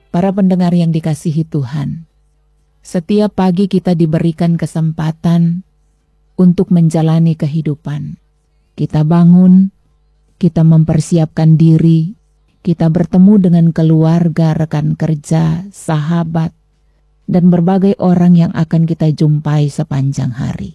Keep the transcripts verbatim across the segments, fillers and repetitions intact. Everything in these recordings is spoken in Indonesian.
Para pendengar yang dikasihi Tuhan, setiap pagi kita diberikan kesempatan untuk menjalani kehidupan. Kita bangun, kita mempersiapkan diri, kita bertemu dengan keluarga, rekan kerja, sahabat, dan berbagai orang yang akan kita jumpai sepanjang hari.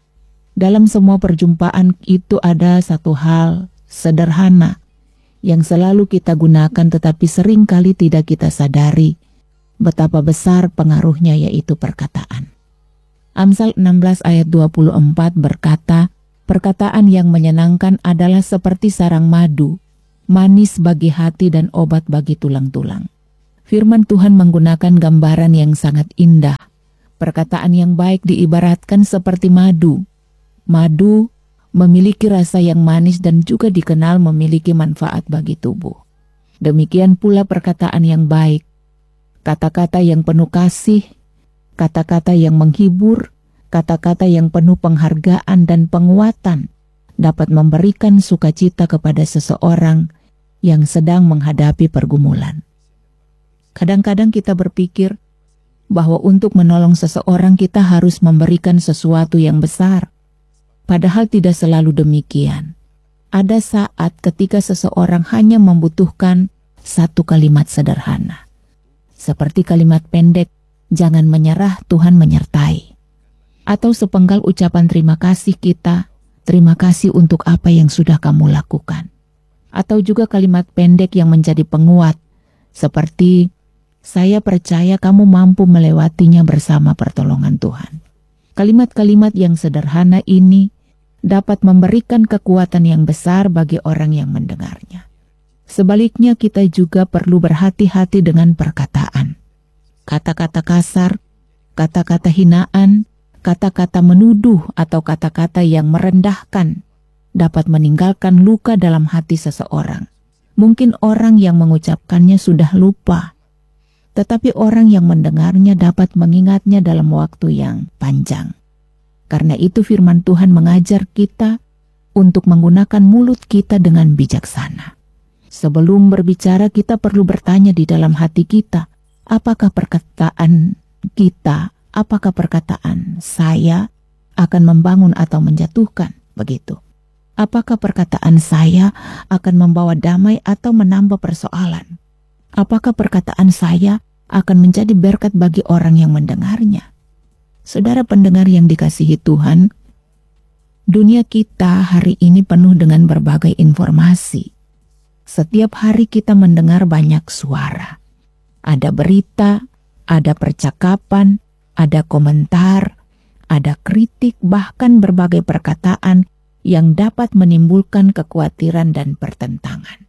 Dalam semua perjumpaan itu ada satu hal sederhana yang selalu kita gunakan tetapi seringkali tidak kita sadari betapa besar pengaruhnya, yaitu perkataan. Amsal enam belas ayat dua puluh empat berkata, perkataan yang menyenangkan adalah seperti sarang madu, manis bagi hati dan obat bagi tulang-tulang. Firman Tuhan menggunakan gambaran yang sangat indah. Perkataan yang baik diibaratkan seperti madu. Madu memiliki rasa yang manis dan juga dikenal memiliki manfaat bagi tubuh. Demikian pula perkataan yang baik, kata-kata yang penuh kasih, kata-kata yang menghibur, kata-kata yang penuh penghargaan dan penguatan dapat memberikan sukacita kepada seseorang yang sedang menghadapi pergumulan. Kadang-kadang kita berpikir bahwa untuk menolong seseorang kita harus memberikan sesuatu yang besar. Padahal tidak selalu demikian. Ada saat ketika seseorang hanya membutuhkan satu kalimat sederhana. Seperti kalimat pendek, jangan menyerah, Tuhan menyertai. Atau sepenggal ucapan terima kasih kita, terima kasih untuk apa yang sudah kamu lakukan. Atau juga kalimat pendek yang menjadi penguat, seperti saya percaya kamu mampu melewatinya bersama pertolongan Tuhan. Kalimat-kalimat yang sederhana ini dapat memberikan kekuatan yang besar bagi orang yang mendengarnya. Sebaliknya kita juga perlu berhati-hati dengan perkataan. Kata-kata kasar, kata-kata hinaan, kata-kata menuduh atau kata-kata yang merendahkan dapat meninggalkan luka dalam hati seseorang. Mungkin orang yang mengucapkannya sudah lupa, tetapi orang yang mendengarnya dapat mengingatnya dalam waktu yang panjang. Karena itu firman Tuhan mengajar kita untuk menggunakan mulut kita dengan bijaksana. Sebelum berbicara kita perlu bertanya di dalam hati kita, apakah perkataan kita, apakah perkataan saya akan membangun atau menjatuhkan, begitu. Apakah perkataan saya akan membawa damai atau menambah persoalan? Apakah perkataan saya akan menjadi berkat bagi orang yang mendengarnya? Saudara pendengar yang dikasihi Tuhan, dunia kita hari ini penuh dengan berbagai informasi. Setiap hari kita mendengar banyak suara. Ada berita, ada percakapan, ada komentar, ada kritik, bahkan berbagai perkataan yang dapat menimbulkan kekhawatiran dan pertentangan.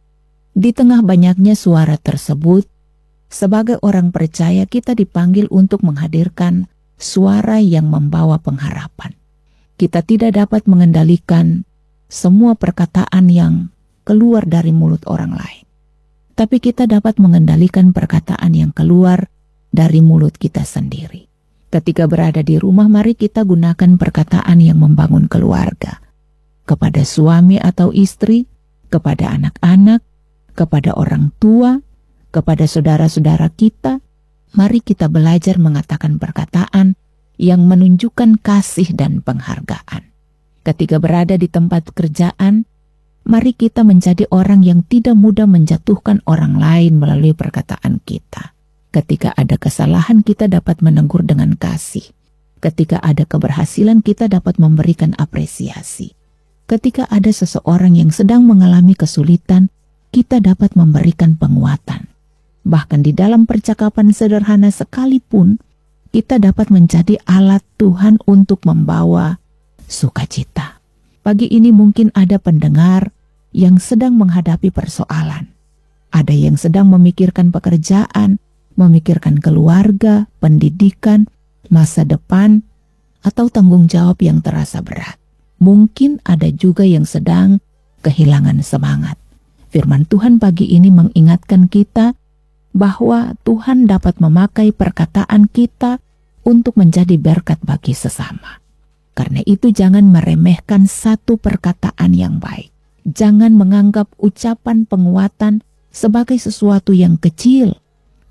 Di tengah banyaknya suara tersebut, sebagai orang percaya kita dipanggil untuk menghadirkan suara yang membawa pengharapan. Kita tidak dapat mengendalikan semua perkataan yang keluar dari mulut orang lain. Tapi kita dapat mengendalikan perkataan yang keluar dari mulut kita sendiri. Ketika berada di rumah, mari kita gunakan perkataan yang membangun keluarga. Kepada suami atau istri, kepada anak-anak, kepada orang tua, kepada saudara-saudara kita, mari kita belajar mengatakan perkataan yang menunjukkan kasih dan penghargaan. Ketika berada di tempat pekerjaan, mari kita menjadi orang yang tidak mudah menjatuhkan orang lain melalui perkataan kita. Ketika ada kesalahan, kita dapat menegur dengan kasih. Ketika ada keberhasilan, kita dapat memberikan apresiasi. Ketika ada seseorang yang sedang mengalami kesulitan, kita dapat memberikan penguatan. Bahkan di dalam percakapan sederhana sekalipun, kita dapat menjadi alat Tuhan untuk membawa sukacita. Pagi ini mungkin ada pendengar yang sedang menghadapi persoalan. Ada yang sedang memikirkan pekerjaan, memikirkan keluarga, pendidikan, masa depan, atau tanggung jawab yang terasa berat. Mungkin ada juga yang sedang kehilangan semangat. Firman Tuhan pagi ini mengingatkan kita bahwa Tuhan dapat memakai perkataan kita untuk menjadi berkat bagi sesama. Karena itu jangan meremehkan satu perkataan yang baik. Jangan menganggap ucapan penguatan sebagai sesuatu yang kecil.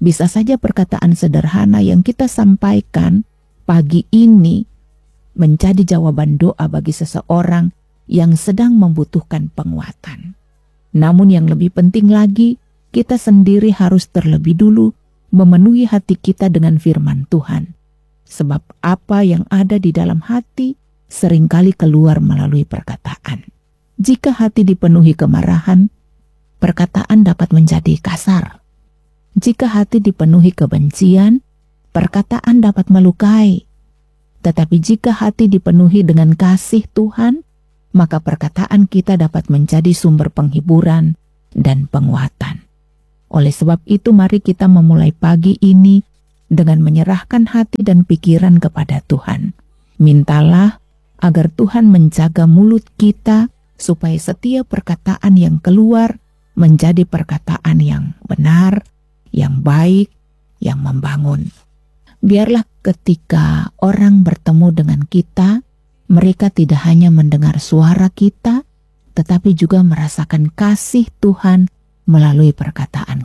Bisa saja perkataan sederhana yang kita sampaikan pagi ini menjadi jawaban doa bagi seseorang yang sedang membutuhkan penguatan. Namun yang lebih penting lagi, kita sendiri harus terlebih dulu memenuhi hati kita dengan firman Tuhan. Sebab apa yang ada di dalam hati seringkali keluar melalui perkataan. Jika hati dipenuhi kemarahan, perkataan dapat menjadi kasar. Jika hati dipenuhi kebencian, perkataan dapat melukai. Tetapi jika hati dipenuhi dengan kasih Tuhan, maka perkataan kita dapat menjadi sumber penghiburan dan penguatan. Oleh sebab itu, mari kita memulai pagi ini dengan menyerahkan hati dan pikiran kepada Tuhan. Mintalah agar Tuhan menjaga mulut kita supaya setiap perkataan yang keluar menjadi perkataan yang benar, yang baik, yang membangun. Biarlah ketika orang bertemu dengan kita, mereka tidak hanya mendengar suara kita, tetapi juga merasakan kasih Tuhan melalui perkataan